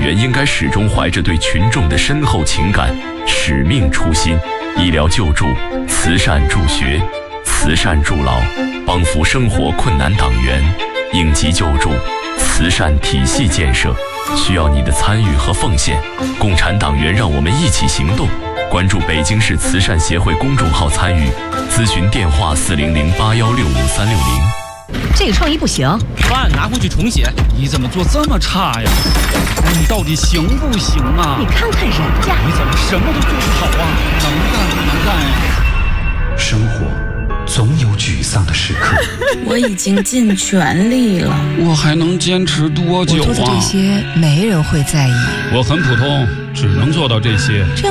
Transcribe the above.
员应该始终怀着对群众的深厚情感、使命初心，医疗救助、慈善助学、慈善助老，帮扶生活困难党员，应急救助、慈善体系建设，需要你的参与和奉献。共产党员，让我们一起行动！关注北京市慈善协会公众号参与，咨询电话40081653600。 这个创意不行， 饭拿回去重写。你怎么做这么差呀？哎，你到底行不行啊？ 你看看人家， 你怎么什么都做不好啊？能干不能干呀？ 生活总有沮丧的时刻。 我已经尽全力了， 我还能坚持多久啊？ 我做的这些没人会在意。 我很普通，只能做到这些。